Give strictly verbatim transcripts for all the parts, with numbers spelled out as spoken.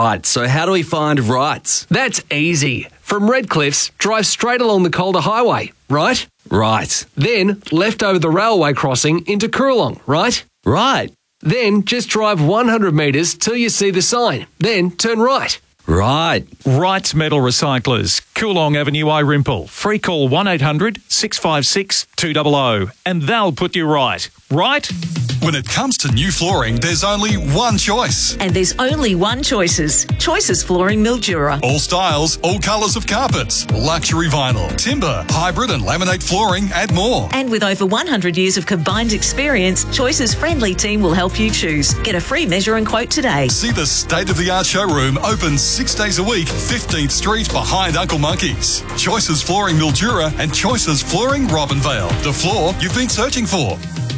Right, so how do we find rights? That's easy. From Redcliffs, drive straight along the Calder Highway, right? Right. Then left over the railway crossing into Coorong, right? Right. Then just drive one hundred metres till you see the sign. Then turn right. Right. Wrights Metal Recyclers, Coolong Avenue, Irimple. Free call one eight hundred six five six two hundred and they'll put you right. Right? When it comes to new flooring, there's only one choice. And there's only one Choices. Choices Flooring Mildura. All styles, all colours of carpets, luxury vinyl, timber, hybrid and laminate flooring and more. And with over one hundred years of combined experience, Choices' friendly team will help you choose. Get a free measure and quote today. See the state-of-the-art showroom open six days a week, fifteenth Street behind Uncle Monkey's. Choices Flooring Mildura and Choices Flooring Robinvale. The floor you've been searching for.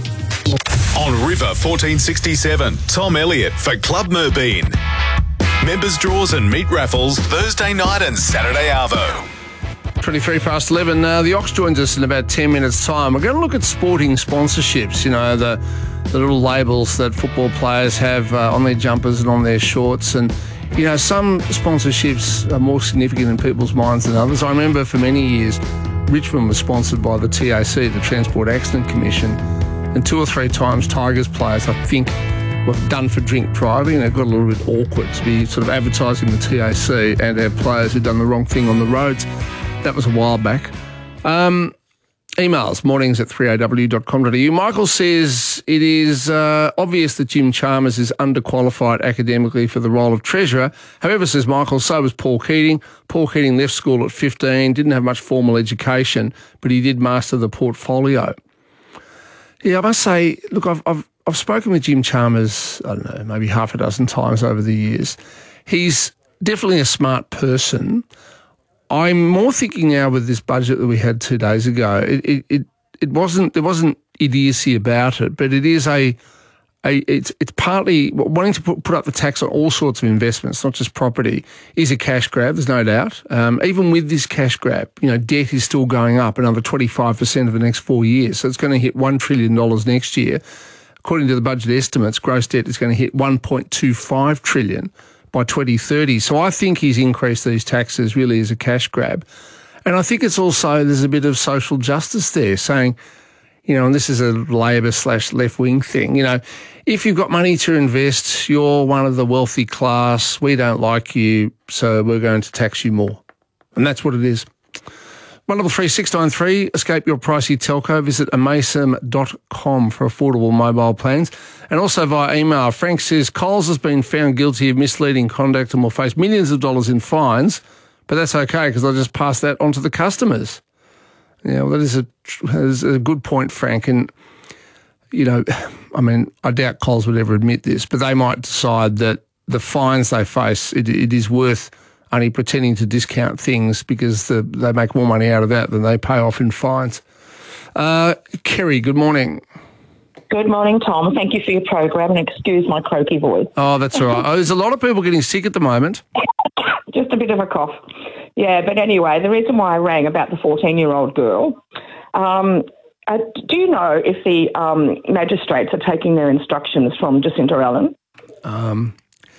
On River fourteen sixty-seven, Tom Elliott for Club Merbeen. Members draws and meat raffles Thursday night and Saturday arvo. twenty-three past eleven. Uh, the Ox joins us in about ten minutes' time. We're going to look at sporting sponsorships, you know, the, the little labels that football players have uh, on their jumpers and on their shorts. And, you know, some sponsorships are more significant in people's minds than others. I remember for many years, Richmond was sponsored by the T A C, the Transport Accident Commission. And two or three times Tigers players, I think, were done for drink driving, and it got a little bit awkward to be sort of advertising the T A C and our players who'd done the wrong thing on the roads. That was a while back. Um, emails, mornings at three a w dot com dot a u. Michael says it is uh, obvious that Jim Chalmers is underqualified academically for the role of treasurer. However, says Michael, so was Paul Keating. Paul Keating left school at fifteen, didn't have much formal education, but he did master the portfolio. Yeah, I must say, look, I've, I've I've spoken with Jim Chalmers, I don't know, maybe half a dozen times over the years. He's definitely a smart person. I'm more thinking now with this budget that we had two days ago, it it it, it wasn't there wasn't idiocy about it, but it is a a it's it's partly wanting to put, put up the tax on all sorts of investments, not just property, is a cash grab. There's no doubt. Um, even with this cash grab, you know, debt is still going up another twenty-five percent over the next four years, so it's going to hit one trillion dollars next year. According to the budget estimates, gross debt is going to hit one point two five trillion dollars by twenty thirty. So I think he's increased these taxes really as a cash grab. And I think it's also, there's a bit of social justice there, saying, you know, and this is a Labor slash left-wing thing, you know, if you've got money to invest, you're one of the wealthy class, we don't like you, so we're going to tax you more. And that's what it is. one double three six nine three, escape your pricey telco. Visit amasem dot com for affordable mobile plans. And also via email, Frank says, Coles has been found guilty of misleading conduct and will face millions of dollars in fines, but that's okay because they'll just pass that on to the customers. Yeah, well, that is a, that is a good point, Frank. And, you know, I mean, I doubt Coles would ever admit this, but they might decide that the fines they face, it, it is worth only pretending to discount things because the, they make more money out of that than they pay off in fines. Uh, Kerry, good morning. Good morning, Tom. Thank you for your program, and excuse my croaky voice. Oh, that's all right. Oh, there's a lot of people getting sick at the moment. Just a bit of a cough. Yeah, but anyway, the reason why I rang about the fourteen-year-old girl, um, uh, do you know if the um, magistrates are taking their instructions from Jacinta Allen? Um,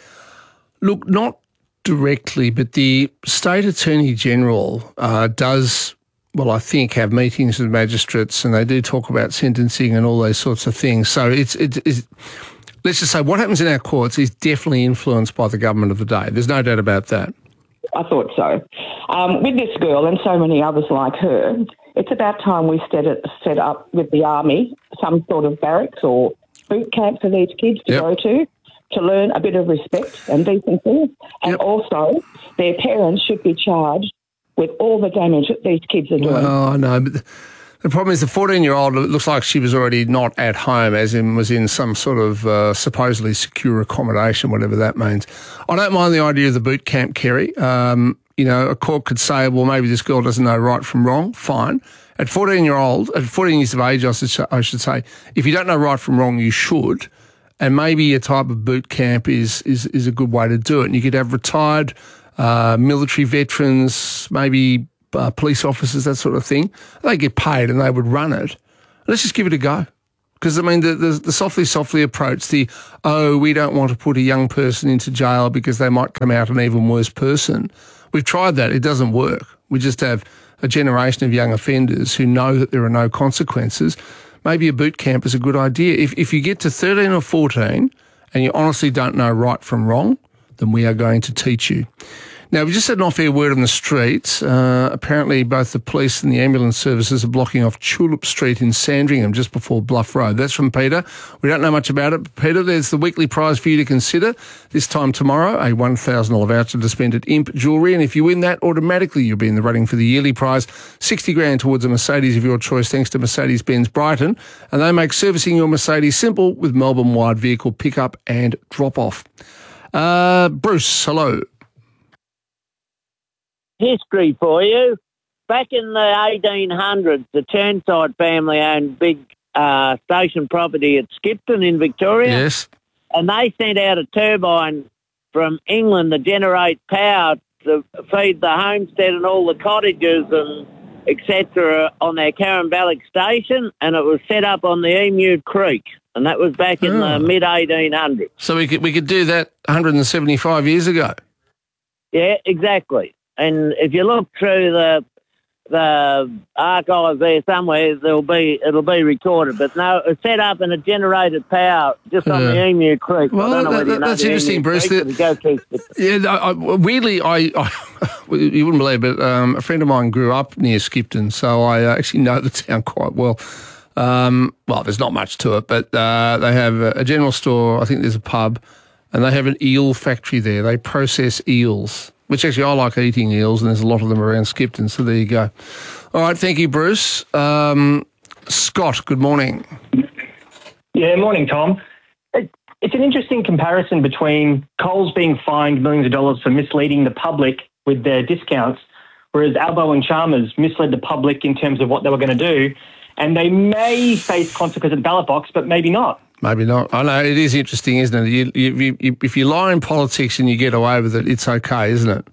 look, not directly, but the State Attorney General uh, does, well, I think, have meetings with magistrates, and they do talk about sentencing and all those sorts of things. So it's, it's, it's let's just say what happens in our courts is definitely influenced by the government of the day. There's no doubt about that. I thought so. Um, with this girl and so many others like her, it's about time we set, it, set up with the Army some sort of barracks or boot camp for these kids to Yep. go to, to learn a bit of respect and decency. And Yep. also, their parents should be charged with all the damage that these kids are doing. Well, I know, but the, the problem is the fourteen-year-old, it looks like she was already not at home, as in was in some sort of uh, supposedly secure accommodation, whatever that means. I don't mind the idea of the boot camp, Kerry. Um, you know, a court could say, well, maybe this girl doesn't know right from wrong. Fine. At fourteen-year-old, at fourteen years of age, I should, I should say, if you don't know right from wrong, you should. And maybe a type of boot camp is is is a good way to do it. And you could have retired uh, military veterans, maybe uh, police officers, that sort of thing. They get paid and they would run it. Let's just give it a go. Because, I mean, the, the, the softly, softly approach, the, oh, we don't want to put a young person into jail because they might come out an even worse person. We've tried that. It doesn't work. We just have a generation of young offenders who know that there are no consequences. Maybe a boot camp is a good idea. If, if you get to thirteen or fourteen and you honestly don't know right from wrong, then we are going to teach you. Now, we just had an off-air word on the streets. Uh, apparently, both the police and the ambulance services are blocking off Tulip Street in Sandringham just before Bluff Road. That's from Peter. We don't know much about it. Peter, there's the weekly prize for you to consider. This time tomorrow, a one thousand dollars voucher to spend at Imp Jewellery. And if you win that, automatically you'll be in the running for the yearly prize, sixty grand towards a Mercedes of your choice, thanks to Mercedes-Benz Brighton. And they make servicing your Mercedes simple with Melbourne-wide vehicle pickup and drop-off. Uh, Bruce, hello. History for you. Back in the eighteen hundreds, the Churnside family owned big uh, station property at Skipton in Victoria. Yes. And they sent out a turbine from England to generate power to feed the homestead and all the cottages and et cetera on their Caramballic station, and it was set up on the Emu Creek, and that was back in oh. the mid eighteen hundreds. So we could we could do that one hundred seventy-five years ago. Yeah, exactly. And if you look through the the archives there somewhere, there'll be it'll be recorded. But no, it's set up and it generated power just on Yeah. the Emu Creek. Well, I don't know that- whether you know that's the interesting, Emu Bruce. Creek, The- but it goes through- Yeah, no, I, weirdly, I, I you wouldn't believe it. Um, a friend of mine grew up near Skipton, so I uh, actually know the town quite well. Um, well, there's not much to it, but uh, they have a, a general store. I think there's a pub, and they have an eel factory there. They process eels, which actually I like eating eels, and there's a lot of them around Skipton. So there you go. All right, thank you, Bruce. Um, Scott, good morning. Yeah, morning, Tom. It, it's an interesting comparison between Coles being fined millions of dollars for misleading the public with their discounts, whereas Albo and Chalmers misled the public in terms of what they were going to do, and they may face consequences at the ballot box, but maybe not. Maybe not. I know, it is interesting, isn't it? You, you, you, if you lie in politics and you get away with it, it's okay, isn't it?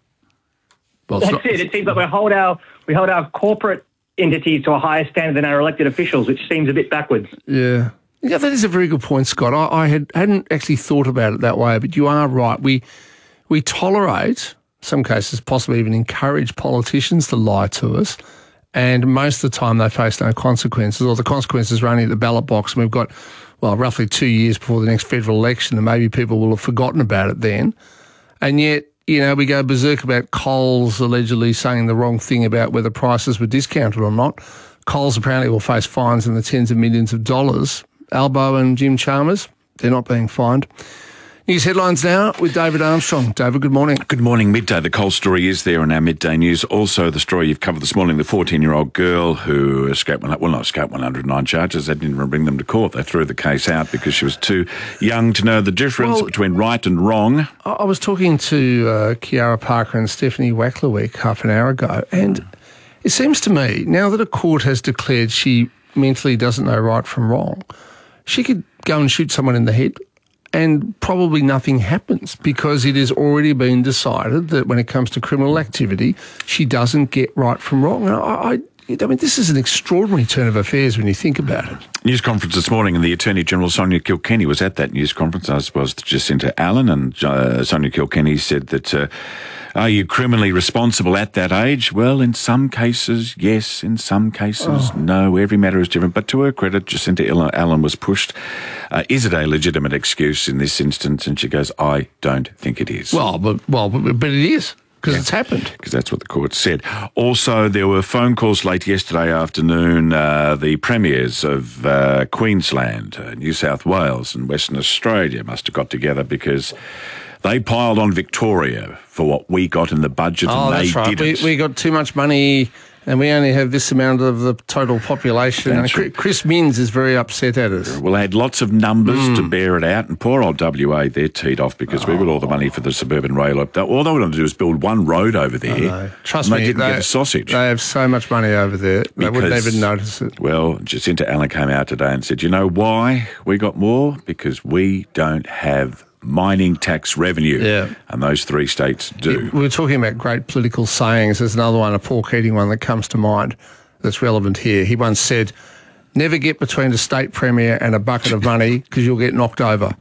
Well, it's That's not- it. It seems like we hold our we hold our corporate entities to a higher standard than our elected officials, which seems a bit backwards. Yeah. Yeah, that is a very good point, Scott. I, I had, hadn't actually thought about it that way, but you are right. We we tolerate, some cases possibly even encourage politicians to lie to us, and most of the time they face no consequences, or the consequences are only at the ballot box, and we've got, well, roughly two years before the next federal election, and maybe people will have forgotten about it then. And yet, you know, we go berserk about Coles allegedly saying the wrong thing about whether prices were discounted or not. Coles apparently will face fines in the tens of millions of dollars. Albo and Jim Chalmers, they're not being fined. News headlines now with David Armstrong. David, good morning. Good morning. Midday. The Coles story is there in our midday news. Also, the story you've covered this morning, the fourteen-year-old girl who escaped, well, not escaped one hundred nine charges. They didn't even bring them to court. They threw the case out because she was too young to know the difference Well, between right and wrong. I I was talking to uh, Kiara Parker and Stephanie Wacklerwick half an hour ago, and it seems to me, now that a court has declared she mentally doesn't know right from wrong, she could go and shoot someone in the head and probably nothing happens, because it has already been decided that when it comes to criminal activity, she doesn't get right from wrong. And I, I, I mean, this is an extraordinary turn of affairs when you think about it. News conference this morning, and the Attorney General Sonia Kilkenny was at that news conference, as was Jacinta Allen, and uh, Sonia Kilkenny said that, uh, are you criminally responsible at that age? Well, in some cases, yes. In some cases, oh. no. Every matter is different. But to her credit, Jacinta Allen was pushed. Uh, is it a legitimate excuse in this instance? And she goes, I don't think it is. Well, but, well, but, but it is. Because yeah. it's happened. Because that's what the court said. Also, there were phone calls late yesterday afternoon. Uh, the premiers of uh, Queensland, uh, New South Wales and Western Australia must have got together because they piled on Victoria for what we got in the budget, oh, and they that's right. didn't. We, we got too much money, and we only have this amount of the total population. That's and right. Chris Minns is very upset at us. Well, they had lots of numbers Mm. to bear it out, and poor old W A, they're teed off because oh. we got all the money for the suburban rail. All they wanted to do was build one road over there. Trust and me, they didn't they, get a sausage. They have so much money over there, they Because, wouldn't even notice it. Well, Jacinta Allen came out today and said, you know why we got more? Because we don't have mining tax revenue. Yeah. And those three states do. We were talking about great political sayings. There's another one, a Paul Keating one that comes to mind that's relevant here. He once said, Never get between a state premier and a bucket of money because you'll get knocked over.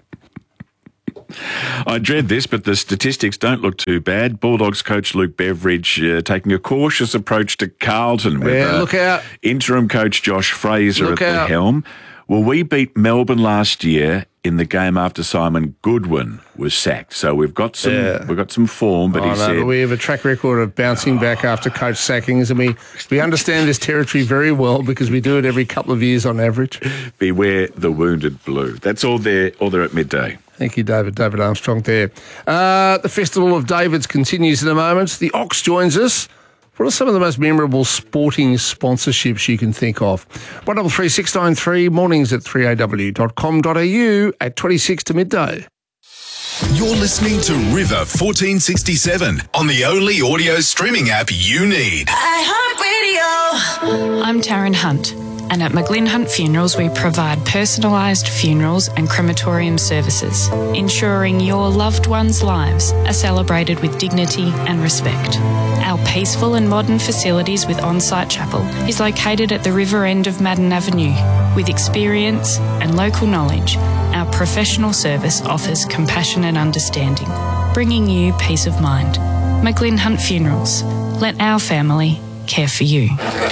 I dread this, but the statistics don't look too bad. Bulldogs coach Luke Beveridge uh, taking a cautious approach to Carlton with Yeah, uh, look out. interim coach Josh Fraser Look at out. the helm. Well, we beat Melbourne last year in the game after Simon Goodwin was sacked. So we've got some Yeah. we've got some form, but Oh, he no, said but we have a track record of bouncing back after coach sackings, and we, we understand this territory very well because we do it every couple of years on average. beware the wounded blue. That's all there all there at midday. Thank you, David. David Armstrong there. Uh, the Festival of Davids continues in a moment. The Ox joins us. What are some of the most memorable sporting sponsorships you can think of? one double three six nine three, mornings at three a w dot com dot a u at twenty-six to midday. You're listening to River fourteen sixty-seven on the only audio streaming app you need. iHeartRadio. I'm Taryn Hunt, and at McGlynn Hunt Funerals we provide personalised funerals and crematorium services, ensuring your loved ones' lives are celebrated with dignity and respect. Our peaceful and modern facilities with on-site chapel is located at the river end of Madden Avenue. With experience and local knowledge, our professional service offers compassion and understanding, bringing you peace of mind. McGlynn Hunt Funerals. Let our family care for you.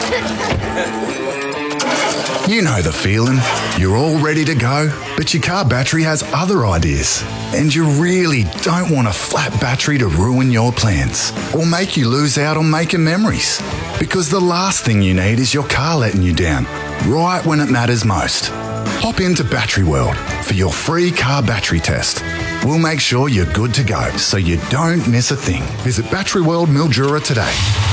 You know the feeling. You're all ready to go, but your car battery has other ideas. And you really don't want a flat battery to ruin your plans or make you lose out on making memories. Because the last thing you need is your car letting you down, right when it matters most. Hop into Battery World for your free car battery test. We'll make sure you're good to go so you don't miss a thing. Visit Battery World Mildura today.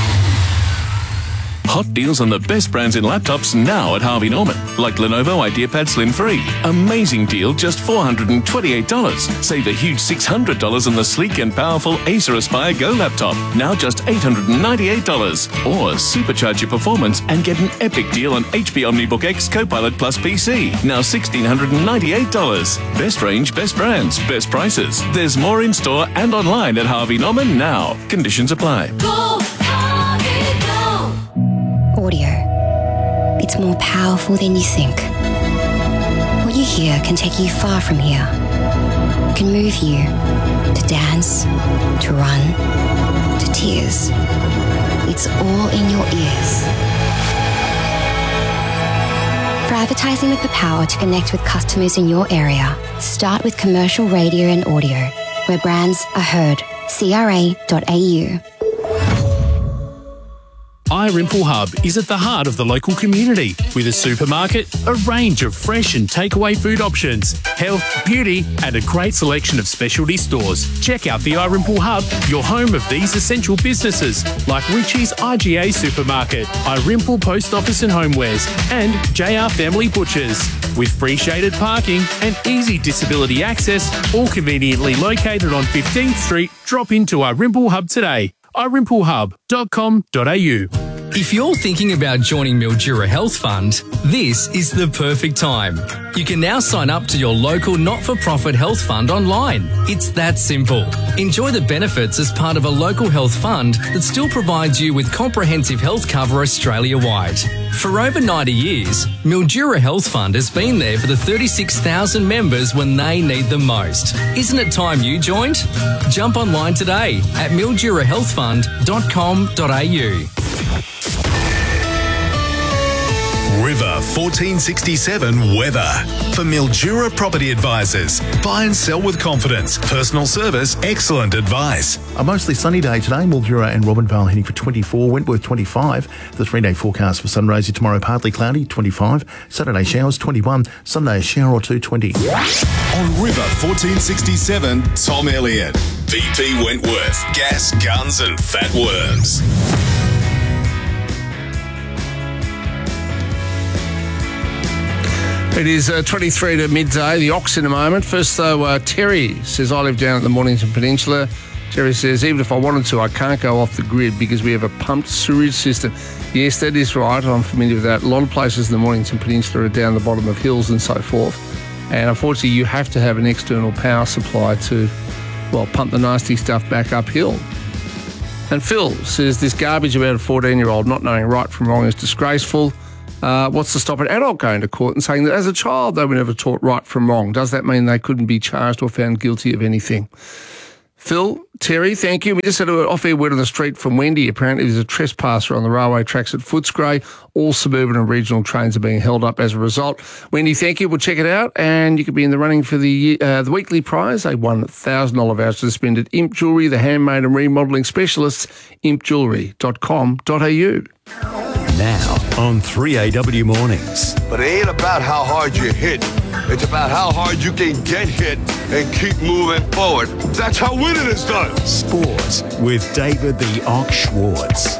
Hot deals on the best brands in laptops now at Harvey Norman, like Lenovo IdeaPad Slim three. Amazing deal, just four hundred twenty-eight dollars. Save a huge six hundred dollars on the sleek and powerful Acer Aspire Go laptop, now just eight hundred ninety-eight dollars. Or supercharge your performance and get an epic deal on H P OmniBook X Copilot Plus P C, now one thousand six hundred ninety-eight dollars. Best range, best brands, best prices. There's more in store and online at Harvey Norman now. Conditions apply. Go, Harvey, go. Audio. It's more powerful than you think. What you hear can take you far from here. It can move you to dance, to run, to tears. It's all in your ears. For advertising with the power to connect with customers in your area, start with commercial radio and audio, where brands are heard. C R A dot A U. iRimple Hub is at the heart of the local community with a supermarket, a range of fresh and takeaway food options, health, beauty and a great selection of specialty stores. Check out the iRimple Hub, your home of these essential businesses like Richie's I G A Supermarket, iRimple Post Office and Homewares and J R Family Butchers. With free shaded parking and easy disability access, all conveniently located on fifteenth Street, drop into iRimple Hub today. i rimple hub dot com dot a u. If you're thinking about joining Mildura Health Fund, this is the perfect time. You can now sign up to your local not-for-profit health fund online. It's that simple. Enjoy the benefits as part of a local health fund that still provides you with comprehensive health cover Australia-wide. For over ninety years, Mildura Health Fund has been there for the thirty-six thousand members when they need them most. Isn't it time you joined? Jump online today at mildura health fund dot com dot a u. River fourteen sixty-seven weather. For Mildura Property Advisors. Buy and sell with confidence. Personal service, excellent advice. A mostly sunny day today. Mildura and Robinvale heading for twenty-four. Wentworth twenty-five. The three-day forecast for Sunraysia tomorrow partly cloudy, twenty-five. Saturday showers, twenty-one. Sunday a shower or two, twenty. On River fourteen sixty-seven, Tom Elliott. V P Wentworth. Gas, guns and fat worms. It is uh, twenty-three to midday, the Ox in a moment. First, though, uh, Terry says, I live down at the Mornington Peninsula. Terry says, even if I wanted to, I can't go off the grid because we have a pumped sewage system. Yes, that is right. I'm familiar with that. A lot of places in the Mornington Peninsula are down the bottom of hills and so forth. And unfortunately, you have to have an external power supply to, well, pump the nasty stuff back uphill. And Phil says, this garbage about a fourteen-year-old not knowing right from wrong is disgraceful. Uh, what's to stop an adult going to court and saying that as a child they were never taught right from wrong? Does that mean they couldn't be charged or found guilty of anything? Phil, Terry, thank you. We just had an off-air word on the street from Wendy. Apparently there's a trespasser on the railway tracks at Footscray. All suburban and regional trains are being held up as a result. Wendy, thank you. We'll check it out. And you could be in the running for the uh, the weekly prize, a one thousand dollars voucher to spend at Imp Jewellery, the handmade and remodelling specialists, imp jewellery dot com dot a u. Now on three A W Mornings. But it ain't about how hard you hit. It's about how hard you can get hit and keep moving forward. That's how winning is done. Sports with David the Ox Schwartz.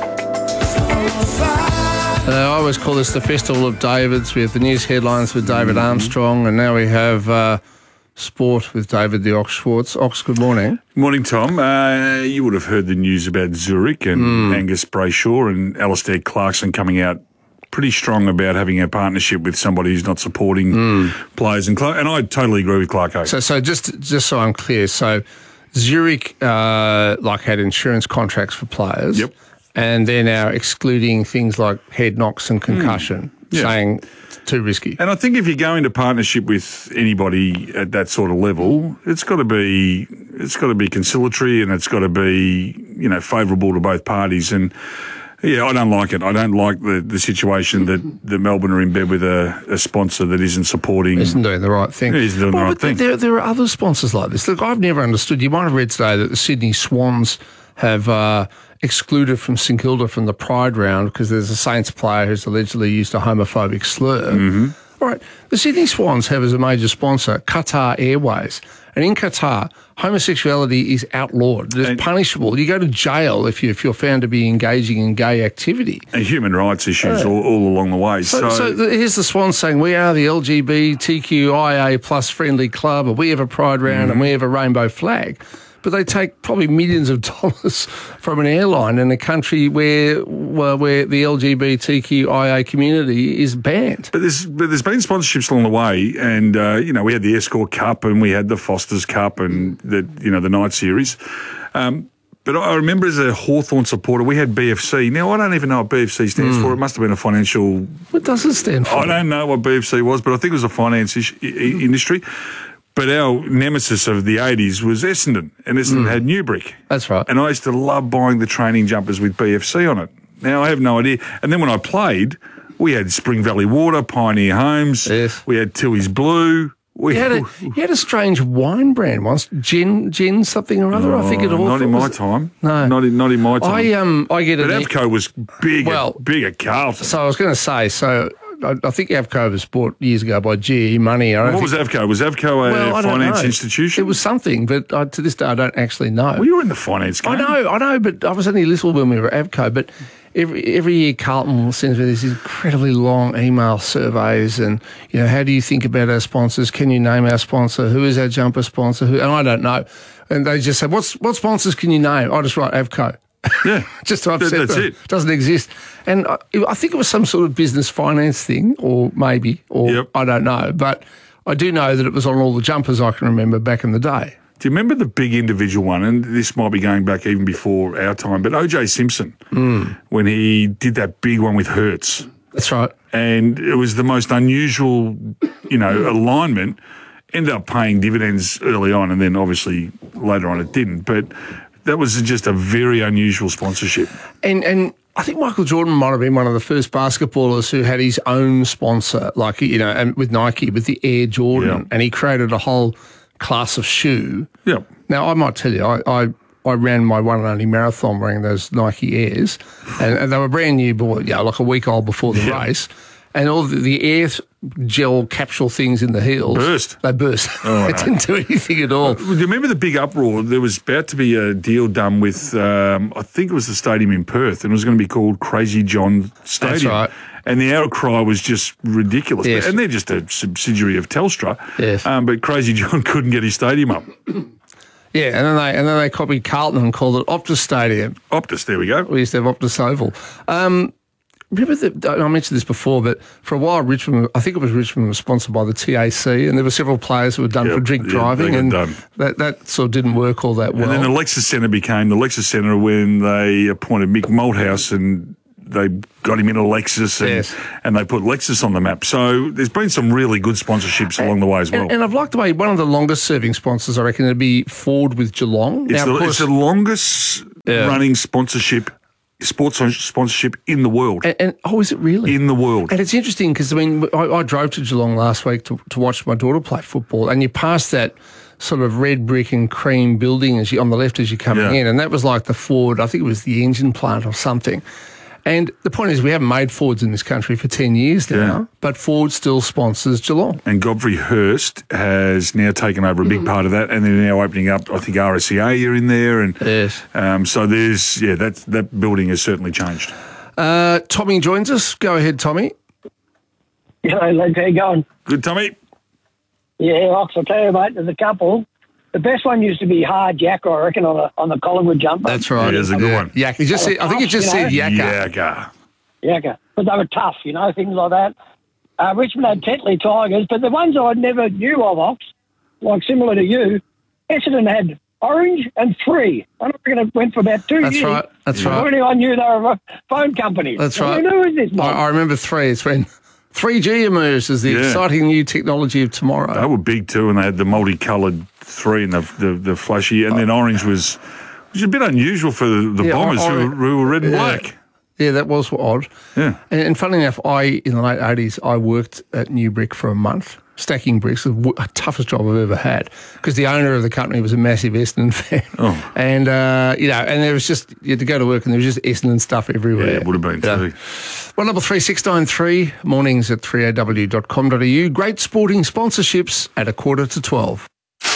Uh, I always call this the Festival of Davids. We have the news headlines with David Armstrong, and now we have uh, sport with David the Ox Schwartz. Ox, good morning. Morning, Tom. Uh, you would have heard the news about Zurich and Mm. Angus Brayshaw and Alistair Clarkson coming out pretty strong about having a partnership with somebody who's not supporting Mm. players. And Clark, and I totally agree with Clarko. So, so just just so I'm clear, so Zurich uh, like had insurance contracts for players, Yep. and they're now excluding things like head knocks and concussion, Yeah. saying it's too risky. And I think if you go into partnership with anybody at that sort of level, it's got to be it's got to be conciliatory and it's got to be, you know, favourable to both parties. And yeah, I don't like it. I don't like the, the situation that, that Melbourne are in bed with a, a sponsor that isn't supporting. Isn't doing the right thing. Yeah, isn't doing Well, the right but thing. There, there are other sponsors like this. Look, I've never understood. You might have read today that the Sydney Swans have uh, excluded from St Kilda from the Pride round because there's a Saints player who's allegedly used a homophobic slur. Mm-hmm. All right, the Sydney Swans have as a major sponsor Qatar Airways. And in Qatar, homosexuality is outlawed. It's punishable. You go to jail if, you, if you're found to be engaging in gay activity. And human rights issues Yeah. all, all along the way. So, So, so the, here's the Swans saying, we are the L G B T Q I A plus friendly club, and we have a pride round, Mm-hmm. and we have a rainbow flag. But they take probably millions of dollars from an airline in a country where well, where the L G B T Q I A community is banned. But there's but there's been sponsorships along the way, and uh, you know we had the Escort Cup and we had the Foster's Cup and the you know the Night Series. Um, but I remember as a Hawthorn supporter, we had B F C. Now I don't even know what B F C stands Mm. for. It must have been a financial. What does it stand for? I don't know what B F C was, but I think it was a finance ish, i- i- industry. But our nemesis of the eighties was Essendon, and Essendon Mm. had Newbrick. That's right. And I used to love buying the training jumpers with B F C on it. Now, I have no idea. And then when I played, we had Spring Valley Water, Pioneer Homes. Yes. We had Tooheys Blue. We You had, a, you had a strange wine brand once, gin, gin something or other. I think it Oh, all. Not in my was it- time. No. Not in, not in my time. I um I get but an e- Avco was big, Well, big at Carlton. So I was going to say, so I, I think Avco was bought years ago by G E Money. I don't what was think, Avco? Was Avco a Well, I don't finance know. institution? It was something, but I, to this day I don't actually know. Well, you were in the finance game. I know, I know, but I was only little when we were at Avco. But every every year Carlton sends me these incredibly long email surveys, and you know, how do you think about our sponsors? Can you name our sponsor? Who is our jumper sponsor? Who? And I don't know. And they just say, "What's what sponsors can you name?" I just write Avco. Yeah, just to upset that's them. it. Doesn't exist. And I, I think it was some sort of business finance thing, or maybe, or Yep. I don't know. But I do know that it was on all the jumpers I can remember back in the day. Do you remember the big individual one? And this might be going back even before our time, but O J Simpson, Mm. when he did that big one with Hertz. That's right. And it was the most unusual, you know, alignment. Ended up paying dividends early on, and then obviously later on it didn't. But that was just a very unusual sponsorship. And and I think Michael Jordan might have been one of the first basketballers who had his own sponsor, like, you know, and with Nike, with the Air Jordan, Yeah. and he created a whole class of shoe. Yeah. Now, I might tell you, I, I, I ran my one and only marathon wearing those Nike Airs, and, and they were brand new, but, you know, like a week old before the Yeah. race, and all the, the air gel capsule things in the heels. Burst. They burst. Oh, It didn't do anything at all. Do you remember the big uproar? There was about to be a deal done with, um, I think it was the stadium in Perth, and it was going to be called Crazy John Stadium. right. And the outcry was just ridiculous. Yes. And they're just a subsidiary of Telstra. Yes. Um, but Crazy John couldn't get his stadium up. Yeah, and then they and then they copied Carlton and called it Optus Stadium. Optus, there we go. We used to have Optus Oval. Um, remember that I mentioned this before, but for a while Richmond, I think it was Richmond, was sponsored by the T A C, and there were several players who were done Yep, for drink yeah, driving, they got and done. that that sort of didn't work all that well. And then the Lexus Centre became the Lexus Centre when they appointed Mick Malthouse, and they got him in a Lexus and, Yes. and they put Lexus on the map. So there's been some really good sponsorships along the way as well. And, and I've liked the way one of the longest serving sponsors, I reckon, would be Ford with Geelong. It's, Now, the, of course, it's the longest Yeah. running sponsorship, sports sponsorship in the world. And, and oh, is it really? In the world. And it's interesting because, I mean, I, I drove to Geelong last week to, to watch my daughter play football, and you pass that sort of red brick and cream building as you, on the left as you're coming Yeah. in, and that was like the Ford, I think it was the engine plant or something. And the point is, we haven't made Fords in this country for ten years now, Yeah. but Ford still sponsors Geelong. And Godfrey Hirst has now taken over a big Mm. part of that, and they're now opening up. I think R S C A are in there, and yes. um, so there's yeah, that that building has certainly changed. Uh, Tommy joins us. Go ahead, Tommy. Hello, lads. How you going? Good, Tommy. Yeah, Ox, I'll tell you, mate, there's a couple. The best one used to be Hard Yakka, I reckon, on, a, on the Collingwood jumper. That's right. Yeah, there's a good one. Yak. You just They said, were I think you tough, just you said know? Yakka. Yakka. Yakka. But they were tough, you know, things like that. Uh, Richmond had Tetley Tigers, but the ones I never knew of, Ox, like similar to you, Essendon had Orange and Three. I reckon it went for about two That's years. right. That's Before right. anyone knew they were a phone company. That's I right. mean, who is this, I, mate? I remember three. It's when three G emerged as the Yeah. exciting new technology of tomorrow. They were big too, and they had the multicoloured three and the the, the flashy, and then orange was which is a bit unusual for the, the Yeah, Bombers I- I- who, were- who were red and Yeah. black. Yeah, that was odd. Yeah. And, and funnily enough, I, in the late eighties, I worked at New Brick for a month, stacking bricks, the w- toughest job I've ever had, because the owner of the company was a massive Essendon fan. Oh. And, uh, you know, and there was just, you had to go to work and there was just Essendon stuff everywhere. Yeah, it would have been You know. too. One double three six nine three, mornings at three a w dot com dot a u. Great sporting sponsorships at a quarter to twelve.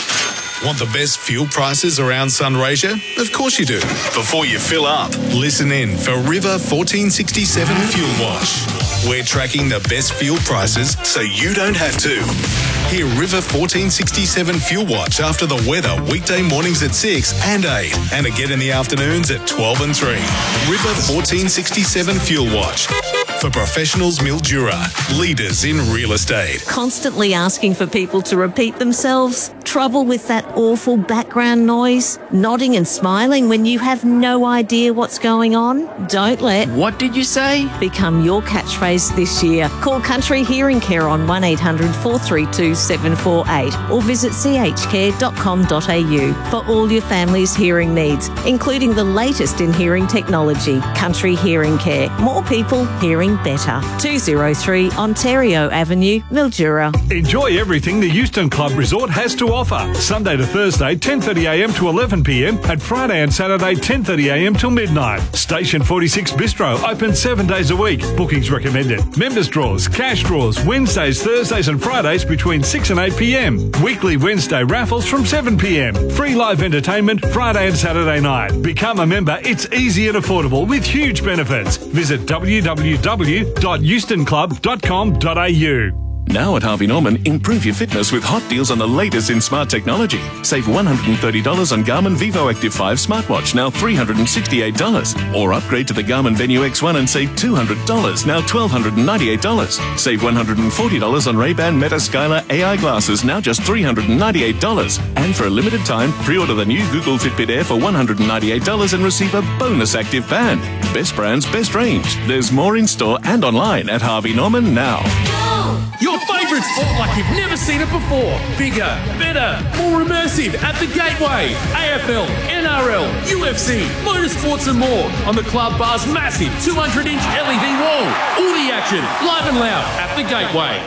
Want the best fuel prices around Sunraysia? Of course you do. Before you fill up, listen in for River fourteen sixty-seven Fuel Watch. We're tracking the best fuel prices so you don't have to. Hear River fourteen sixty-seven Fuel Watch after the weather weekday mornings at six and eight and again in the afternoons at twelve and three. River fourteen sixty-seven Fuel Watch. For professionals, Mildura, leaders in real estate. Constantly asking for people to repeat themselves? Trouble with that awful background noise? Nodding and smiling when you have no idea what's going on? Don't let "What did you say?" become your catchphrase this year. Call Country Hearing Care on one eight hundred four three two seven four eight or visit c h care dot com dot a u for all your family's hearing needs, including the latest in hearing technology. Country Hearing Care. More people hearing better. two oh three Ontario Avenue, Mildura. Enjoy everything the Euston Club Resort has to offer. Sunday to Thursday, ten thirty a m to eleven p m and Friday and Saturday, ten thirty a m till midnight. Station forty-six Bistro, open seven days a week. Bookings recommended. Members draws, cash draws, Wednesdays, Thursdays and Fridays between six and eight p m. Weekly Wednesday raffles from seven p m. Free live entertainment Friday and Saturday night. Become a member. It's easy and affordable with huge benefits. Visit w w w dot euston club dot com dot a u. Now at Harvey Norman, improve your fitness with hot deals on the latest in smart technology. Save one hundred thirty dollars on Garmin Vivo Active five smartwatch, now three hundred sixty-eight dollars. Or upgrade to the Garmin Venue X one and save two hundred dollars, now one thousand two hundred ninety-eight dollars. Save one hundred forty dollars on Ray-Ban Meta Skylar A I glasses, now just three hundred ninety-eight dollars. And for a limited time, pre-order the new Google Fitbit Air for one hundred ninety-eight dollars and receive a bonus active band. Best brands, best range. There's more in store and online at Harvey Norman now. Your favourite sport like you've never seen it before. Bigger, better, more immersive at the Gateway. A F L, N R L, U F C, motorsports and more on the Club Bar's massive two hundred inch L E D wall. All the action, live and loud at the Gateway.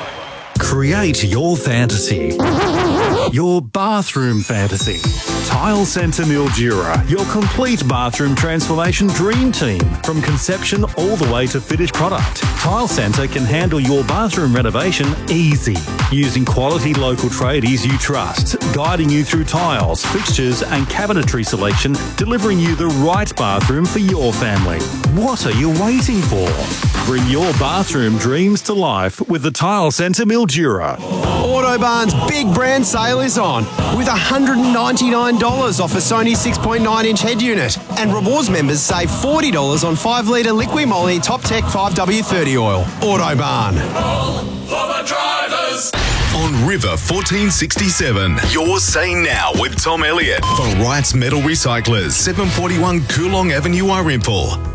Create your fantasy. Your bathroom fantasy. Tile Centre Mildura, your complete bathroom transformation dream team. From conception all the way to finished product. Tile Centre can handle your bathroom renovation easy. Using quality local tradies you trust, guiding you through tiles, fixtures and cabinetry selection, delivering you the right bathroom for your family. What are you waiting for? Bring your bathroom dreams to life with the Tile Centre Mildura. Autobarn's big brand sale is on with one hundred ninety-nine dollars off a Sony six point nine inch head unit. And rewards members save forty dollars on five litre Liqui-Moly Top Tech five W thirty oil. Autobarn. For the drivers. On River fourteen sixty-seven, you're saying now with Tom Elliott for Wright's Metal Recyclers, seven forty-one Coolong Avenue, Irimple.